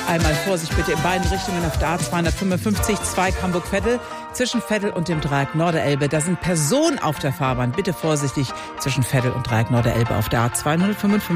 Einmal Vorsicht bitte in beiden Richtungen auf der A255, Zweig Hamburg-Veddel, zwischen Veddel und dem Dreieck Norderelbe. Da sind Personen auf der Fahrbahn. Bitte vorsichtig zwischen Veddel und Dreieck Norderelbe auf der A255.